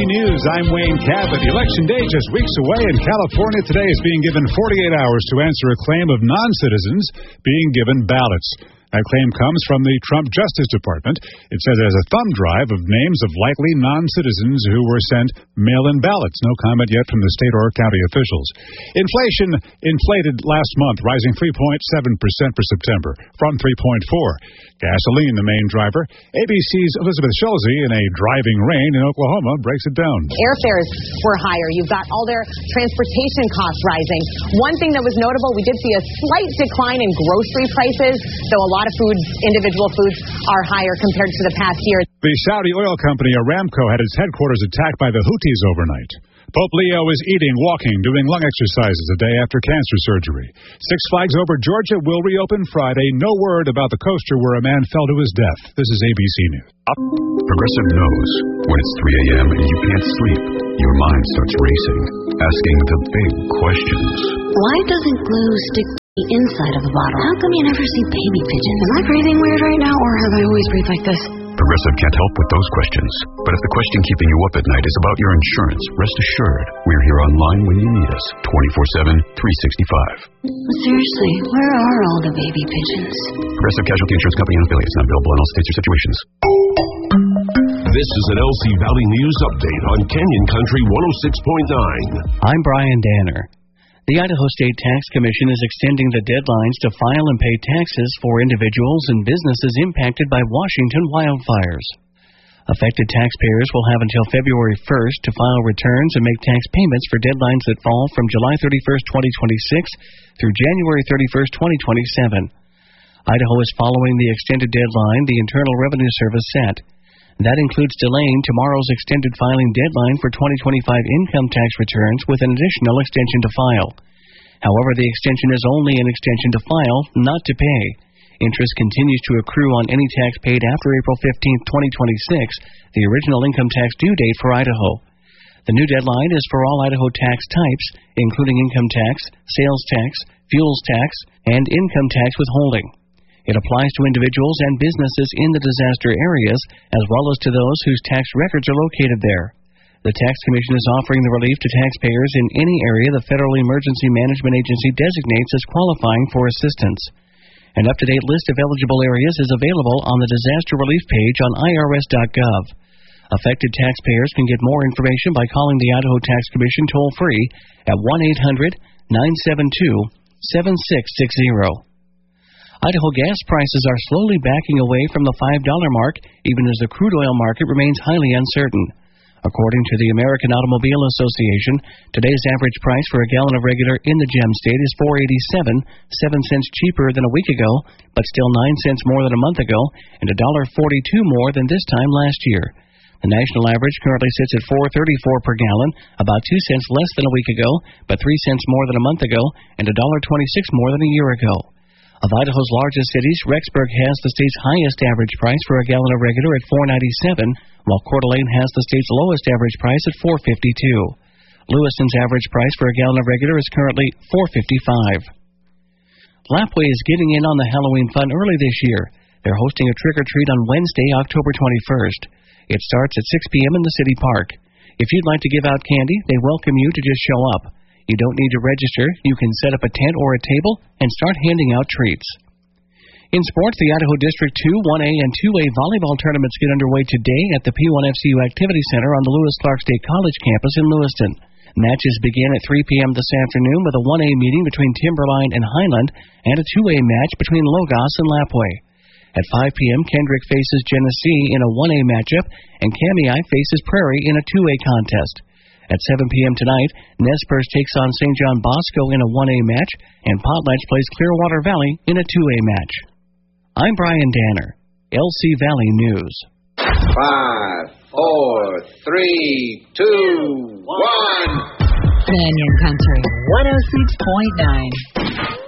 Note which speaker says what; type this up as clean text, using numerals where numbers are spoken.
Speaker 1: News. I'm Wayne Cabot. Election day just weeks away in California today is being given 48 hours to answer a claim of non-citizens being given ballots. That claim comes from the Trump Justice Department. It says it has a thumb drive of names of likely non-citizens who were sent mail-in ballots. No comment yet from the state or county officials. Inflation inflated last month, rising 3.7% for September from 3.4%. Gasoline, the main driver. ABC's Elizabeth Schulze, in a driving rain in Oklahoma, breaks it down.
Speaker 2: Airfares were higher. You've got all their transportation costs rising. One thing that was notable, we did see a slight decline in grocery prices, though a lot of foods, individual foods, are higher compared to the past year.
Speaker 1: The Saudi oil company Aramco had its headquarters attacked by the Houthis overnight. Pope Leo is eating, walking, doing lung exercises a day after cancer surgery. Six Flags Over Georgia will reopen Friday. No word about the coaster where a man fell to his death. This is ABC News.
Speaker 3: Progressive knows when it's 3 a.m. and you can't sleep, your mind starts racing, asking the big questions.
Speaker 4: Why doesn't glue stick to the inside of the bottle? How come you never see baby pigeons? Am I breathing weird right now, or have I always breathed like this?
Speaker 3: Progressive can't help with those questions. But if the question keeping you up at night is about your insurance, rest assured, we're here online when you need us, 24/7, 365.
Speaker 4: Seriously, where are all the baby pigeons?
Speaker 3: Progressive Casualty Insurance Company and affiliates, not available in all states or situations.
Speaker 5: This is an LC Valley News update on Canyon Country 106.9.
Speaker 6: I'm Brian Danner. The Idaho State Tax Commission is extending the deadlines to file and pay taxes for individuals and businesses impacted by Washington wildfires. Affected taxpayers will have until February 1st to file returns and make tax payments for deadlines that fall from July 31st, 2026 through January 31st, 2027. Idaho is following the extended deadline the Internal Revenue Service set. That includes delaying tomorrow's extended filing deadline for 2025 income tax returns with an additional extension to file. However, the extension is only an extension to file, not to pay. Interest continues to accrue on any tax paid after April 15, 2026, the original income tax due date for Idaho. The new deadline is for all Idaho tax types, including income tax, sales tax, fuels tax, and income tax withholding. It applies to individuals and businesses in the disaster areas, as well as to those whose tax records are located there. The Tax Commission is offering the relief to taxpayers in any area the Federal Emergency Management Agency designates as qualifying for assistance. An up-to-date list of eligible areas is available on the Disaster Relief page on irs.gov. Affected taxpayers can get more information by calling the Idaho Tax Commission toll-free at 1-800-972-7660. Idaho gas prices are slowly backing away from the $5 mark, even as the crude oil market remains highly uncertain. According to the American Automobile Association, today's average price for a gallon of regular in the Gem State is $4.87, 7 cents cheaper than a week ago, but still 9 cents more than a month ago, and $1.42 more than this time last year. The national average currently sits at $4.34 per gallon, about 2 cents less than a week ago, but 3 cents more than a month ago, and $1.26 more than a year ago. Of Idaho's largest cities, Rexburg has the state's highest average price for a gallon of regular at $4.97, while Coeur d'Alene has the state's lowest average price at $4.52. Lewiston's average price for a gallon of regular is currently $4.55. Lapwai is getting in on the Halloween fun early this year. They're hosting a trick-or-treat on Wednesday, October 21st. It starts at 6 p.m. in the city park. If you'd like to give out candy, they welcome you to just show up. You don't need to register. You can set up a tent or a table and start handing out treats. In sports, the Idaho District 2, 1A, and 2A volleyball tournaments get underway today at the P1FCU Activity Center on the Lewis Clark State College campus in Lewiston. Matches begin at 3 p.m. this afternoon with a 1A meeting between Timberline and Highland and a 2A match between Logos and Lapwai. At 5 p.m., Kendrick faces Genesee in a 1A matchup, and Kamei faces Prairie in a 2A contest. At 7 p.m. tonight, Nez Perce takes on St. John Bosco in a 1A match, and Potlatch plays Clearwater Valley in a 2A match. I'm Brian Danner, LC Valley News.
Speaker 7: 5, 4, 3, 2, 1.
Speaker 8: Canyon Country 106.9.